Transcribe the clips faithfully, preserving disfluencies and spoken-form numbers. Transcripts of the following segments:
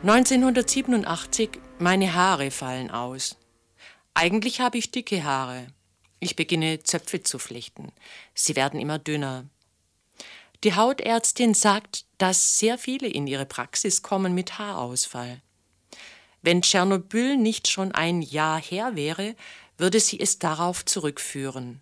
neunzehnhundertsiebenundachtzig, meine Haare fallen aus. Eigentlich habe ich dicke Haare. Ich beginne Zöpfe zu flechten. Sie werden immer dünner. Die Hautärztin sagt, dass sehr viele in ihre Praxis kommen mit Haarausfall. Wenn Tschernobyl nicht schon ein Jahr her wäre, würde sie es darauf zurückführen.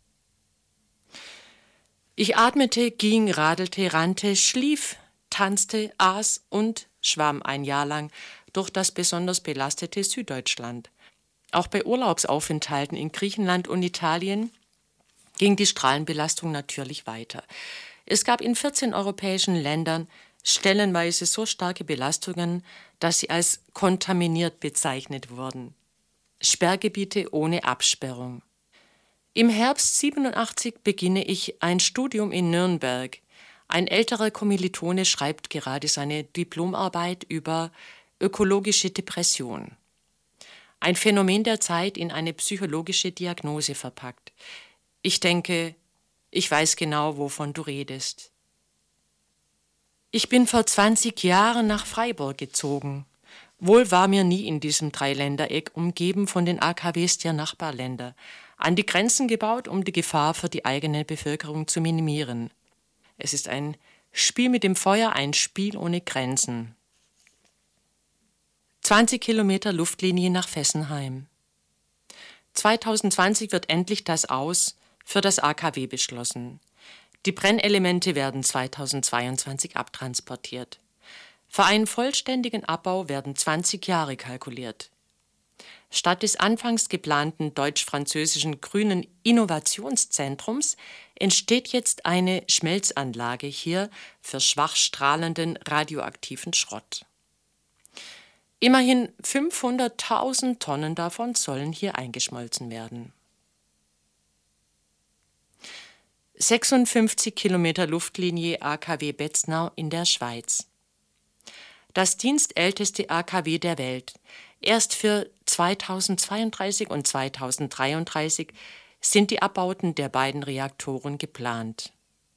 Ich atmete, ging, radelte, rannte, schlief, tanzte, aß und schwamm ein Jahr lang durch das besonders belastete Süddeutschland. Auch bei Urlaubsaufenthalten in Griechenland und Italien ging die Strahlenbelastung natürlich weiter. Es gab in vierzehn europäischen Ländern stellenweise so starke Belastungen, dass sie als kontaminiert bezeichnet wurden. Sperrgebiete ohne Absperrung. Im Herbst siebenundachtzig beginne ich ein Studium in Nürnberg. Ein älterer Kommilitone schreibt gerade seine Diplomarbeit über ökologische Depression. Ein Phänomen der Zeit in eine psychologische Diagnose verpackt. Ich denke, ich weiß genau, wovon du redest. Ich bin vor zwanzig Jahren nach Freiburg gezogen. Wohl war mir nie in diesem Dreiländereck, umgeben von den A K Ws der Nachbarländer, an die Grenzen gebaut, um die Gefahr für die eigene Bevölkerung zu minimieren. Es ist ein Spiel mit dem Feuer, ein Spiel ohne Grenzen. zwanzig Kilometer Luftlinie nach Fessenheim. zweitausendzwanzig wird endlich das Aus für das A K W beschlossen. Die Brennelemente werden zweitausendzweiundzwanzig abtransportiert. Für einen vollständigen Abbau werden zwanzig Jahre kalkuliert. Statt des anfangs geplanten deutsch-französischen grünen Innovationszentrums entsteht jetzt eine Schmelzanlage hier für schwach strahlenden radioaktiven Schrott. Immerhin fünfhunderttausend Tonnen davon sollen hier eingeschmolzen werden. sechsundfünfzig Kilometer Luftlinie A K W Betznau in der Schweiz. Das dienstälteste A K W der Welt. Erst für zweitausendzweiunddreißig und zweitausenddreiunddreißig sind die Abbauten der beiden Reaktoren geplant.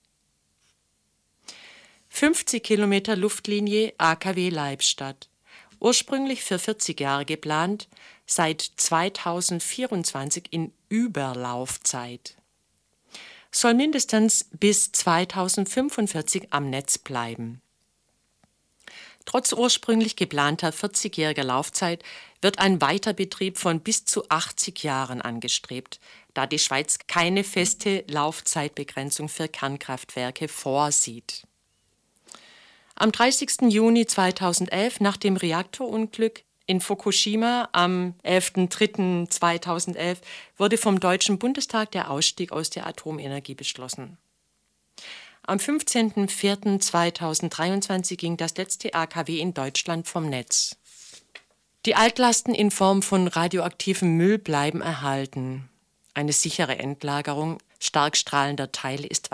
fünfzig Kilometer Luftlinie A K W Leibstadt. Ursprünglich für vierzig Jahre geplant, seit zweitausendvierundzwanzig in Überlaufzeit. Soll mindestens bis zweitausendfünfundvierzig am Netz bleiben. Trotz ursprünglich geplanter vierzigjähriger Laufzeit wird ein Weiterbetrieb von bis zu achtzig Jahren angestrebt, da die Schweiz keine feste Laufzeitbegrenzung für Kernkraftwerke vorsieht. Am dreißigsten Juni zweitausendelf, nach dem Reaktorunglück in Fukushima am elften dritten zweitausendelf, wurde vom Deutschen Bundestag der Ausstieg aus der Atomenergie beschlossen. Am fünfzehnten vierten zweitausenddreiundzwanzig ging das letzte A K W in Deutschland vom Netz. Die Altlasten in Form von radioaktivem Müll bleiben erhalten. Eine sichere Endlagerung stark strahlender Teile ist